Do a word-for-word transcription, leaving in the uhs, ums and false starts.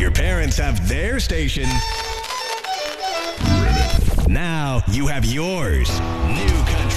Your parents have their station. Now you have yours. New Country